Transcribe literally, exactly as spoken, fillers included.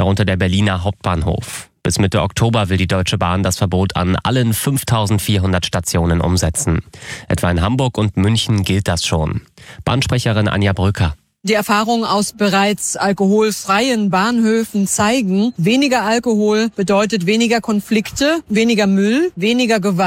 darunter der Berliner Hauptbahnhof. Bis Mitte Oktober will die Deutsche Bahn das Verbot an allen fünftausendvierhundert Stationen umsetzen. Etwa in Hamburg und München gilt das schon. Bahnsprecherin Anja Brücker. Die Erfahrungen aus bereits alkoholfreien Bahnhöfen zeigen, weniger Alkohol bedeutet weniger Konflikte, weniger Müll, weniger Gewalt.